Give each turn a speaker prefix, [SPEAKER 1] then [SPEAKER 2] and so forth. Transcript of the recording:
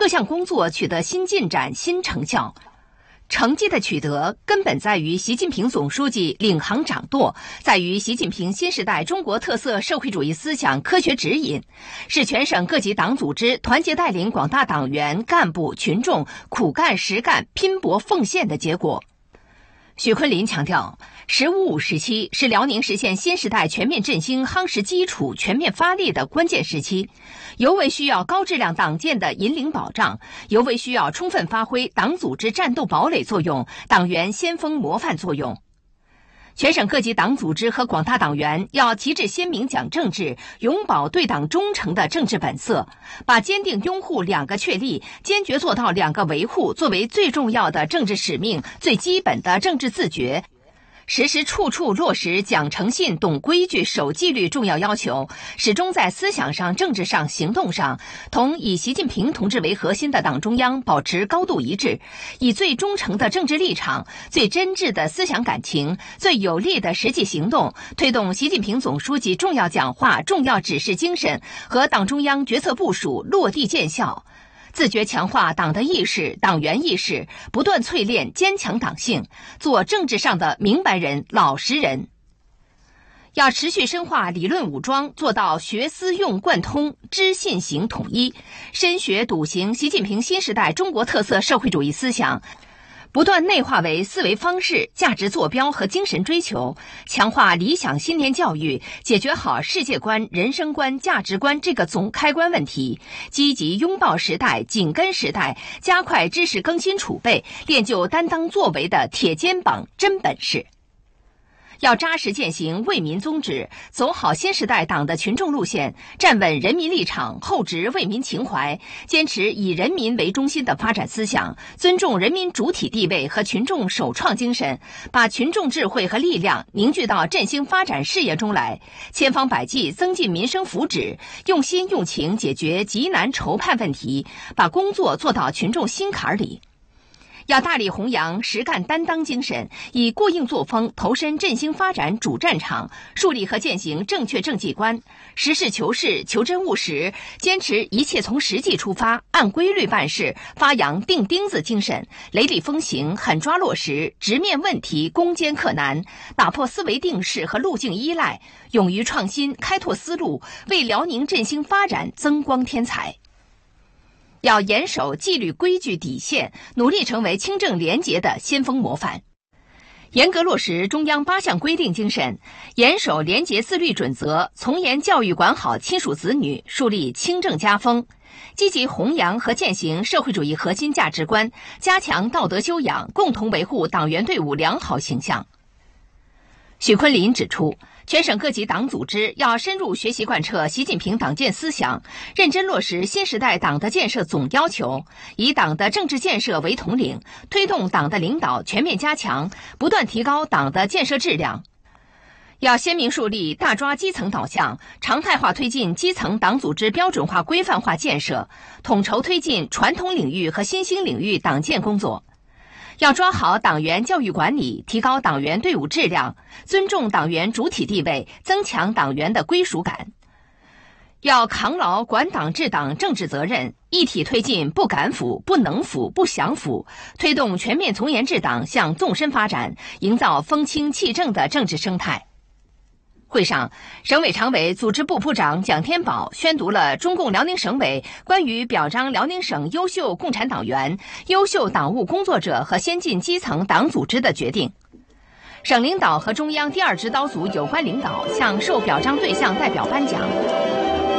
[SPEAKER 1] 各项工作取得新进展、新成效。成绩的取得根本在于习近平总书记领航掌舵，在于习近平新时代中国特色社会主义思想科学指引，是全省各级党组织团结带领广大党员干部群众苦干实干拼搏奉献的结果。许昆林强调，“15+5”时期是辽宁实现新时代全面振兴夯实基础、全面发力的关键时期，尤为需要高质量党建的引领保障，尤为需要充分发挥党组织战斗堡垒作用、党员先锋模范作用。全省各级党组织和广大党员要旗帜鲜明讲政治，永葆对党忠诚的政治本色，把坚定拥护两个确立、坚决做到两个维护作为最重要的政治使命、最基本的政治自觉，时时处处落实讲诚信、懂规矩、守纪律重要要求，始终在思想上、政治上、行动上同以习近平同志为核心的党中央保持高度一致，以最忠诚的政治立场、最真挚的思想感情、最有力的实际行动，推动习近平总书记重要讲话、重要指示精神和党中央决策部署落地见效。自觉强化党的意识、党员意识，不断淬炼坚强党性，做政治上的明白人、老实人。要持续深化理论武装，做到学思用贯通、知信行统一，深学笃行习近平新时代中国特色社会主义思想，不断内化为思维方式、价值坐标和精神追求，强化理想新年教育，解决好世界观、人生观、价值观这个总开关问题，积极拥抱时代、紧跟时代，加快知识更新储备，练就担当作为的铁肩膀、真本事。要扎实践行为民宗旨，走好新时代党的群众路线，站稳人民立场，厚植为民情怀，坚持以人民为中心的发展思想，尊重人民主体地位和群众首创精神，把群众智慧和力量凝聚到振兴发展事业中来，千方百计增进民生福祉，用心用情解决急难愁盼问题，把工作做到群众心坎里。要大力弘扬实干担当精神，以过硬作风投身振兴发展主战场，树立和践行正确政绩观，实事求是、求真务实，坚持一切从实际出发，按规律办事，发扬钉钉子精神，雷厉风行，狠抓落实，直面问题，攻坚克难，打破思维定式和路径依赖，勇于创新，开拓思路，为辽宁振兴发展增光添彩。要严守纪律规矩底线，努力成为清正廉洁的先锋模范。严格落实中央8项规定精神，严守廉洁自律准则，从严教育管好亲属子女，树立清正家风，积极弘扬和践行社会主义核心价值观，加强道德修养，共同维护党员队伍良好形象。许昆林指出，全省各级党组织要深入学习贯彻习近平党建思想，认真落实新时代党的建设总要求，以党的政治建设为统领，推动党的领导全面加强，不断提高党的建设质量。要鲜明树立大抓基层导向，常态化推进基层党组织标准化规范化建设，统筹推进传统领域和新兴领域党建工作。要抓好党员教育管理，提高党员队伍质量，尊重党员主体地位，增强党员的归属感。要扛牢管党治党政治责任，一体推进不敢腐、不能腐、不想腐，推动全面从严治党向纵深发展，营造风清气正的政治生态。会上，省委常委、组织部部长蒋天宝宣读了中共辽宁省委关于表彰辽宁省优秀共产党员、优秀党务工作者和先进基层党组织的决定。省领导和中央第2指导组有关领导向受表彰对象代表颁奖。